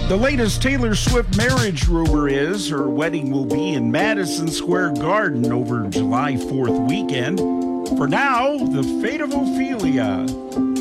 The latest Taylor Swift marriage rumor is her wedding will be in Madison Square Garden over July 4th weekend. For now, the fate of Ophelia.